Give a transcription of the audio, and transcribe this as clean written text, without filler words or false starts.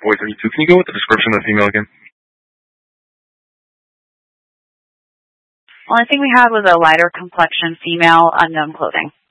Boy 32. Can you go with the description of the female again? Well, I think we had was a lighter complexion female, unknown clothing.